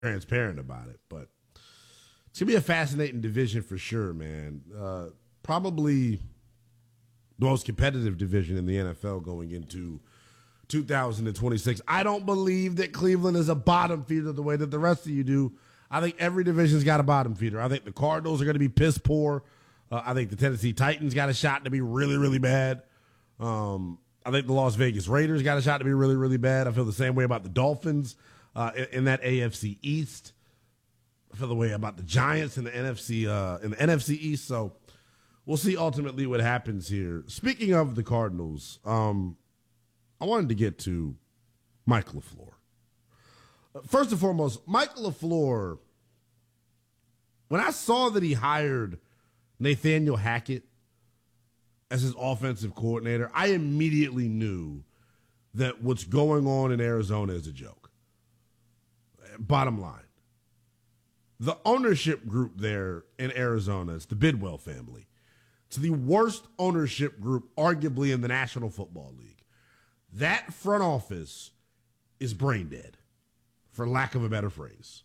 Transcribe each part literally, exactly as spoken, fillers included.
transparent about it. But it's going to be a fascinating division for sure, man. Uh, probably the most competitive division in the N F L going into two thousand twenty-six. I don't believe that Cleveland is a bottom feeder the way that the rest of you do. I think every division's got a bottom feeder. I think the Cardinals are going to be piss poor. Uh, I think the Tennessee Titans got a shot to be really, really bad. Um, I think the Las Vegas Raiders got a shot to be really, really bad. I feel the same way about the Dolphins uh, in, in that A F C East. I feel the way about the Giants in the N F C uh, in the N F C East. So we'll see ultimately what happens here. Speaking of the Cardinals, um, I wanted to get to Mike LaFleur. First and foremost, Mike LaFleur, when I saw that he hired Nathaniel Hackett as his offensive coordinator, I immediately knew that what's going on in Arizona is a joke. Bottom line, the ownership group there in Arizona, it's the Bidwell family. It's the worst ownership group arguably in the National Football League. That front office is brain dead, for lack of a better phrase.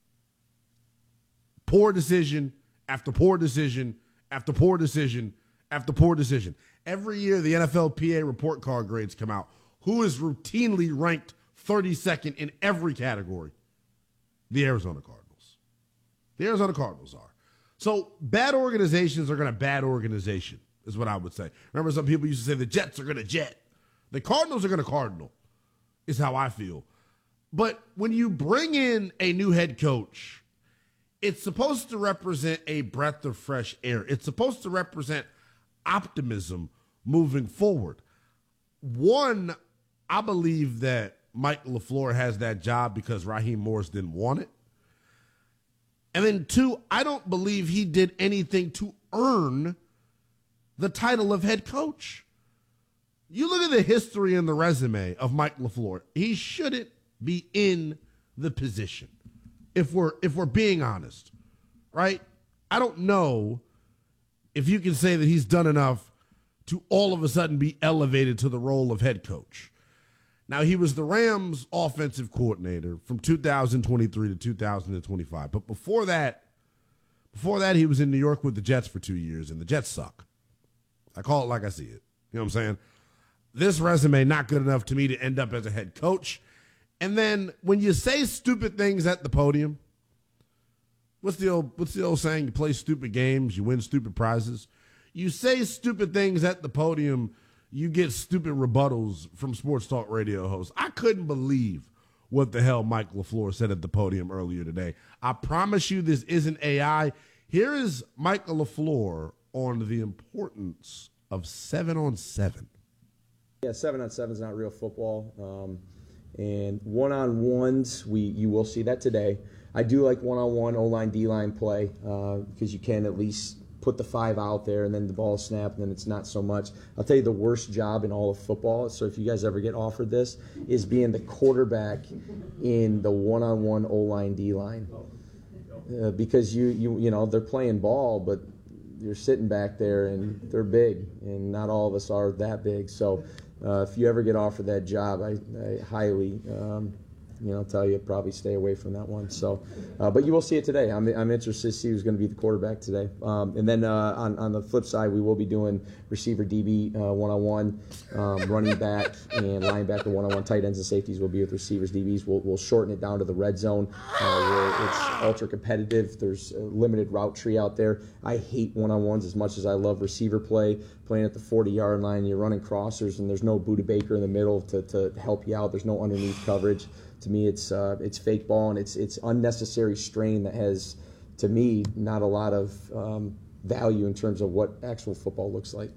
Poor decision after poor decision after poor decision after poor decision. Every year the N F L P A report card grades come out. Who is routinely ranked thirty-second in every category? The Arizona Cardinals. The Arizona Cardinals are. So bad organizations are going to bad organization, is what I would say. Remember, some people used to say the Jets are going to jet. The Cardinals are going to cardinal, is how I feel. But when you bring in a new head coach, it's supposed to represent a breath of fresh air. It's supposed to represent optimism moving forward. One, I believe that Mike LaFleur has that job because Raheem Morris didn't want it. And then two, I don't believe he did anything to earn the title of head coach. You look at the history and the resume of Mike LaFleur, he shouldn't be in the position. If we're if we're being honest, right? I don't know if you can say that he's done enough to all of a sudden be elevated to the role of head coach. Now, he was the Rams offensive coordinator from two thousand twenty-three to two thousand twenty-five. But before that, before that, he was in New York with the Jets for two years, and the Jets suck. I call it like I see it. You know what I'm saying? This resume not good enough to me to end up as a head coach. And then when you say stupid things at the podium, what's the old what's the old saying? You play stupid games, you win stupid prizes. You say stupid things at the podium, you get stupid rebuttals from sports talk radio hosts. I couldn't believe what the hell Mike LaFleur said at the podium earlier today. I promise you this isn't A I. Here is Mike LaFleur on the importance of seven on seven. Yeah, seven on seven is not real football. Um, and one-on-ones, we you will see that today. I do like one-on-one O-line, D-line play uh, because you can at least put the five out there and then the ball snap and then it's not so much. I'll tell you the worst job in all of football, so if you guys ever get offered this, is being the quarterback in the one-on-one O-line, D-line. Uh, because you, you you know, they're playing ball, but you're sitting back there and they're big, and not all of us are that big. So uh, if you ever get offered that job, I, I highly, um, you know, tell you probably stay away from that one. So, uh, but you will see it today. I'm I'm interested to see who's going to be the quarterback today. Um, and then uh, on on the flip side, we will be doing receiver D B uh, one-on-one, um, running back and linebacker one-on-one. Tight ends and safeties will be with receivers, D Bs. We'll we'll shorten it down to the red zone uh, where it's ultra competitive. There's a limited route tree out there. I hate one-on-ones as much as I love receiver play. Playing at the forty-yard line, you're running crossers, and there's no Buda Baker in the middle to to help you out. There's no underneath coverage. To me, it's uh, it's fake ball, and it's it's unnecessary strain that has, to me, not a lot of um, value in terms of what actual football looks like.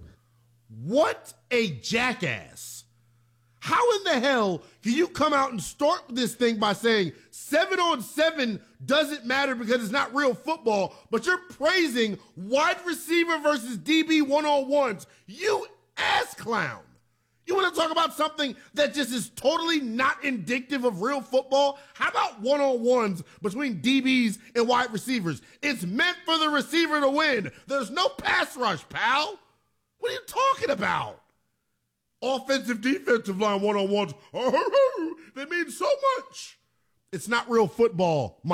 What a jackass. How in the hell can you come out and start this thing by saying seven on seven doesn't matter because it's not real football, but you're praising wide receiver versus D B one-on-ones? You ass clown. You want to talk about something that just is totally not indicative of real football? How about one-on-ones between D Bs and wide receivers? It's meant for the receiver to win. There's no pass rush, pal. What are you talking about? Offensive, defensive line one-on-ones, they mean so much. It's not real football.